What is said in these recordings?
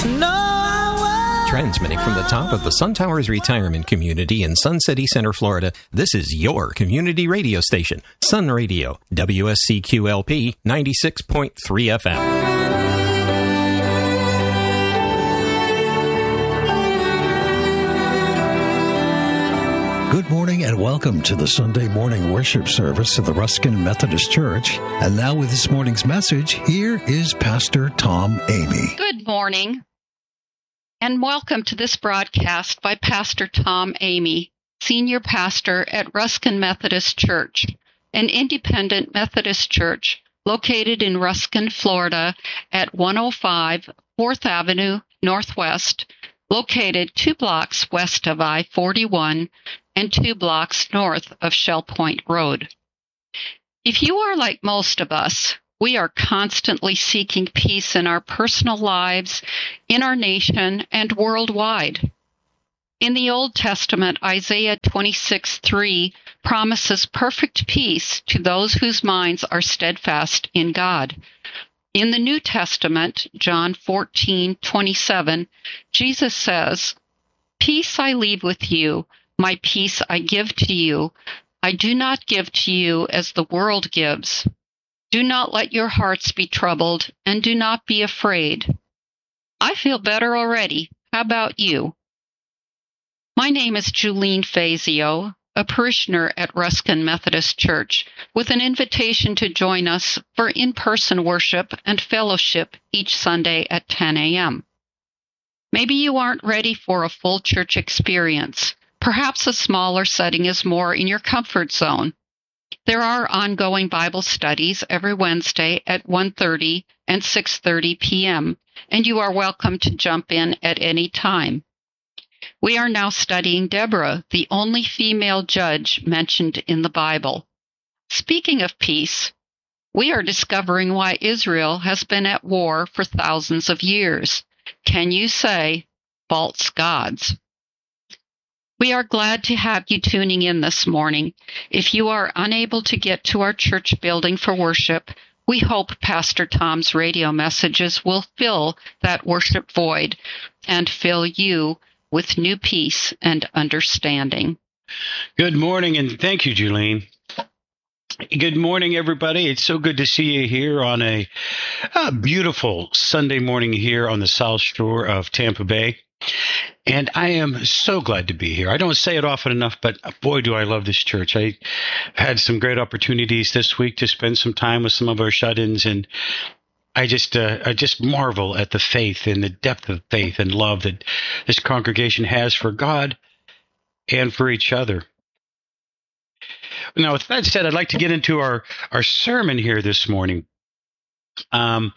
No, I won't. Transmitting from the top of the Sun Towers Retirement Community in Sun City Center, Florida, this is your community radio station, Sun Radio, WSCQLP 96.3 FM. Good morning and welcome to the Sunday morning worship service of the Ruskin Methodist Church. And now with this morning's message, here is Pastor Tom Amy. Good morning and welcome to this broadcast by Pastor Tom Amy, Senior Pastor at Ruskin Methodist Church, an independent Methodist church located in Ruskin, Florida at 105 4th Avenue Northwest, located 2 blocks west of I-41 and 2 blocks north of Shell Point Road. If you are like most of us, we are constantly seeking peace in our personal lives, in our nation, and worldwide. In the Old Testament, Isaiah 26:3 promises perfect peace to those whose minds are steadfast in God. In the New Testament, John 14:27, Jesus says, "Peace I leave with you, my peace I give to you. I do not give to you as the world gives. Do not let your hearts be troubled, and do not be afraid." I feel better already. How about you? My name is Julene Fazio, a parishioner at Ruskin Methodist Church, with an invitation to join us for in-person worship and fellowship each Sunday at 10 a.m. Maybe you aren't ready for a full church experience. Perhaps a smaller setting is more in your comfort zone. There are ongoing Bible studies every Wednesday at 1:30 and 6:30 p.m., and you are welcome to jump in at any time. We are now studying Deborah, the only female judge mentioned in the Bible. Speaking of peace, we are discovering why Israel has been at war for thousands of years. Can you say false gods? We are glad to have you tuning in this morning. If you are unable to get to our church building for worship, we hope Pastor Tom's radio messages will fill that worship void and fill you with new peace and understanding. Good morning, and thank you, Julene. Good morning, everybody. It's so good to see you here on a beautiful Sunday morning here on the South Shore of Tampa Bay. And I am so glad to be here. I don't say it often enough, but boy, do I love this church. I had some great opportunities this week to spend some time with some of our shut-ins, and I just marvel at the faith and the depth of faith and love that this congregation has for God and for each other. Now, with that said, I'd like to get into our sermon here this morning. I've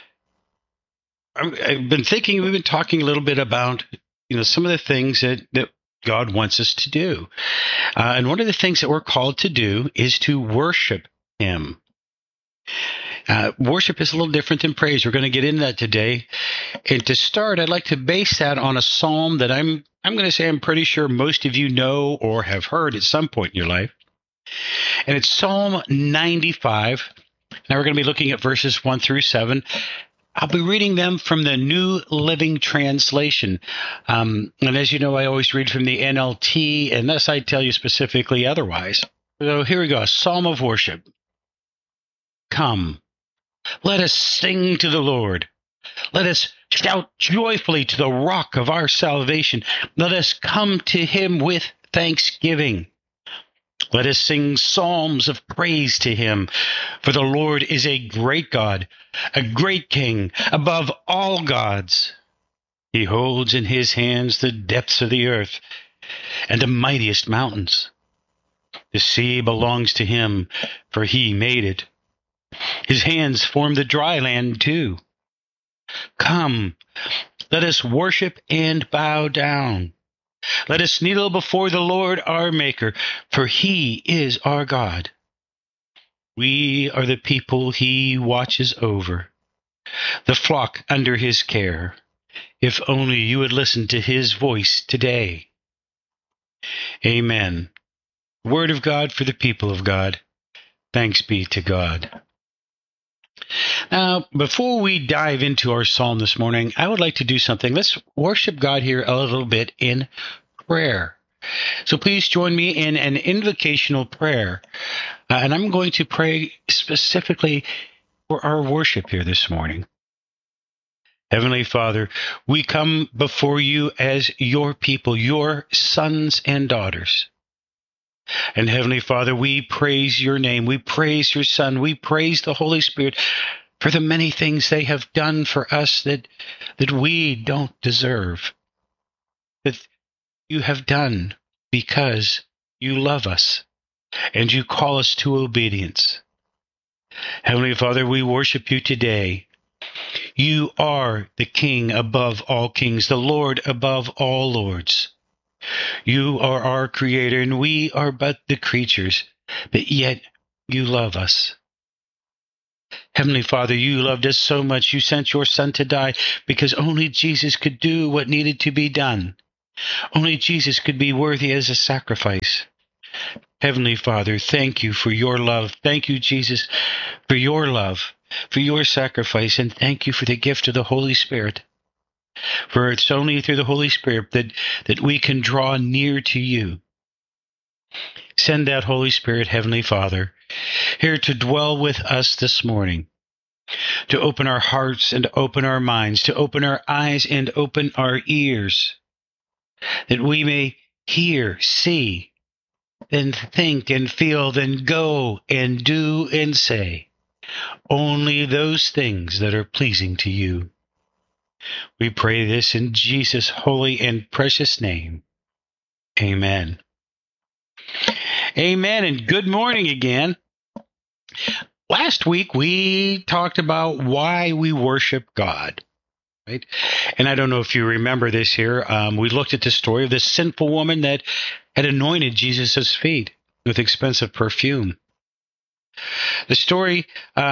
been thinking, we've been talking a little bit about, some of the things that God wants us to do. And one of the things that we're called to do is to worship Him. Worship is a little different than praise. We're going to get into that today. And to start, I'd like to base that on a psalm that I'm going to say I'm pretty sure most of you know or have heard at some point in your life. And it's Psalm 95. Now we're going to be looking at verses 1 through 7. I'll be reading them from the New Living Translation. And as you know, I always read from the NLT, unless I tell you specifically otherwise. So here we go, a psalm of worship. Come, let us sing to the Lord. Let us shout joyfully to the rock of our salvation. Let us come to Him with thanksgiving. Let us sing psalms of praise to Him, for the Lord is a great God, a great King, above all gods. He holds in His hands the depths of the earth and the mightiest mountains. The sea belongs to Him, for He made it. His hands formed the dry land too. Come, let us worship and bow down. Let us kneel before the Lord our Maker, for He is our God. We are the people He watches over, the flock under His care. If only you would listen to His voice today. Amen. Word of God for the people of God. Thanks be to God. Now, before we dive into our psalm this morning, I would like to do something. Let's worship God here a little bit in prayer. So please join me in an invocational prayer. And I'm going to pray specifically for our worship here this morning. Heavenly Father, we come before you as your people, your sons and daughters. And Heavenly Father, we praise your name. We praise your Son. We praise the Holy Spirit for the many things they have done for us that we don't deserve, that you have done because you love us and you call us to obedience. Heavenly Father, we worship you today. You are the King above all kings, the Lord above all lords. You are our Creator, and we are but the creatures, but yet you love us. Heavenly Father, you loved us so much, you sent your Son to die because only Jesus could do what needed to be done. Only Jesus could be worthy as a sacrifice. Heavenly Father, thank you for your love. Thank you, Jesus, for your love, for your sacrifice, and thank you for the gift of the Holy Spirit. For it's only through the Holy Spirit that we can draw near to you. Send that Holy Spirit, Heavenly Father, here to dwell with us this morning, to open our hearts and open our minds, to open our eyes and open our ears, that we may hear, see, then think and feel, then go and do and say only those things that are pleasing to you. We pray this in Jesus' holy and precious name. Amen. Amen, and good morning again. Last week we talked about why we worship God, right? And I don't know if you remember this here. We looked at the story of this sinful woman that had anointed Jesus' feet with expensive perfume. The story,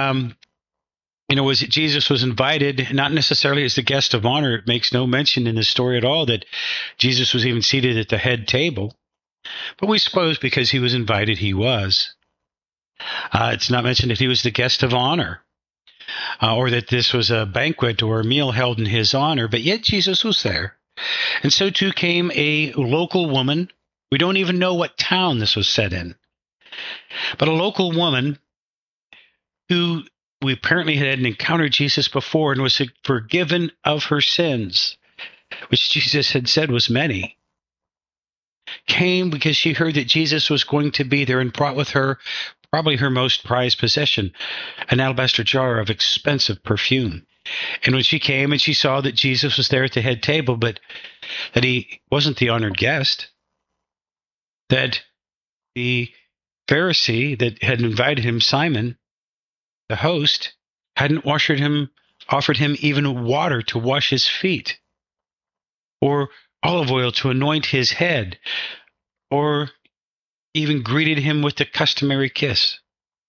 was that Jesus was invited, not necessarily as the guest of honor. It makes no mention in the story at all that Jesus was even seated at the head table. But we suppose because he was invited, he was. It's not mentioned that he was the guest of honor, or that this was a banquet or a meal held in his honor, but yet Jesus was there. And so too came a local woman. We don't even know what town this was set in, but a local woman who we apparently had encountered Jesus before and was forgiven of her sins, which Jesus had said was many, came because she heard that Jesus was going to be there and brought with her probably her most prized possession, an alabaster jar of expensive perfume. And when she came and she saw that Jesus was there at the head table, but that he wasn't the honored guest, that the Pharisee that had invited him, Simon, the host, hadn't offered him even water to wash his feet, or olive oil to anoint his head, or even greeted him with the customary kiss.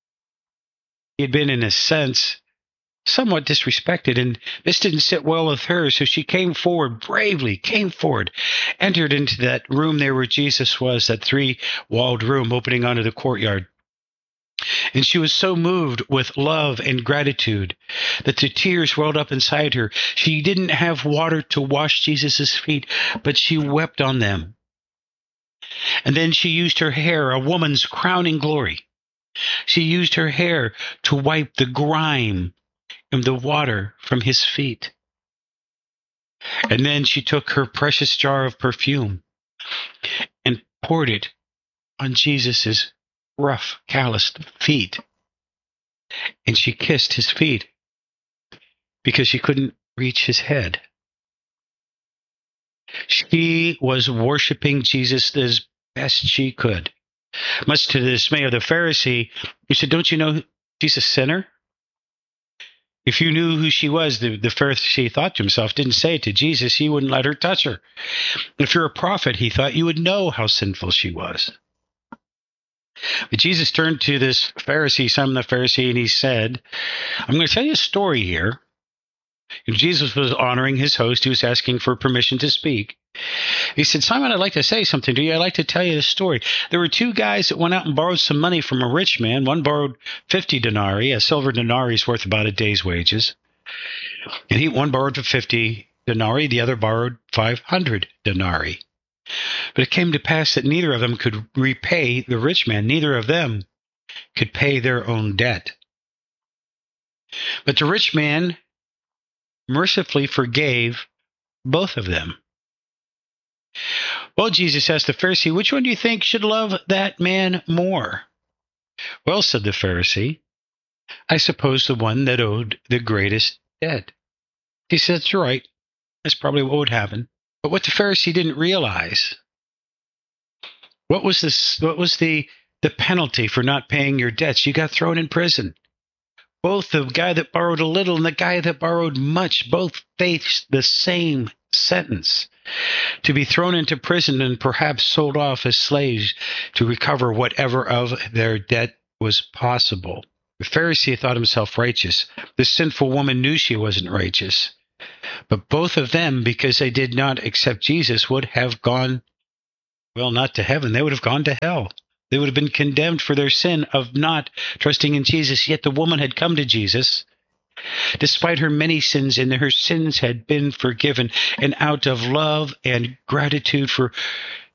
He had been, in a sense, somewhat disrespected, and this didn't sit well with her, so she came forward, bravely came forward, entered into that room there where Jesus was, that three-walled room opening onto the courtyard. And she was so moved with love and gratitude that the tears welled up inside her. She didn't have water to wash Jesus' feet, but she wept on them. And then she used her hair, a woman's crowning glory. She used her hair to wipe the grime and the water from his feet. And then she took her precious jar of perfume and poured it on Jesus' rough, calloused feet. And she kissed his feet because she couldn't reach his head. She was worshiping Jesus as best she could. Much to the dismay of the Pharisee, he said, "Don't you know she's a sinner?" If you knew who she was, the Pharisee thought to himself, didn't say it to Jesus, he wouldn't let her touch her. If you're a prophet, he thought, you would know how sinful she was. But Jesus turned to this Pharisee, Simon the Pharisee, and he said, I'm going to tell you a story here. And Jesus was honoring his host. He was asking for permission to speak. He said, Simon, I'd like to say something to you. I'd like to tell you this story. There were two guys that went out and borrowed some money from a rich man. One borrowed 50 denarii. A silver denarii is worth about a day's wages. And one borrowed for 50 denarii. The other borrowed 500 denarii. But it came to pass that neither of them could repay the rich man. Neither of them could pay their own debt. But the rich man mercifully forgave both of them. Well, Jesus asked the Pharisee, which one do you think should love that man more? Well, said the Pharisee, I suppose the one that owed the greatest debt. He said, that's right. That's probably what would happen. But what the Pharisee didn't realize, what was the penalty for not paying your debts? You got thrown in prison. Both the guy that borrowed a little and the guy that borrowed much, both faced the same sentence, to be thrown into prison and perhaps sold off as slaves to recover whatever of their debt was possible. The Pharisee thought himself righteous. The sinful woman knew she wasn't righteous. But both of them, because they did not accept Jesus, would have gone, well, not to heaven. They would have gone to hell. They would have been condemned for their sin of not trusting in Jesus. Yet the woman had come to Jesus, despite her many sins, and her sins had been forgiven. And out of love and gratitude for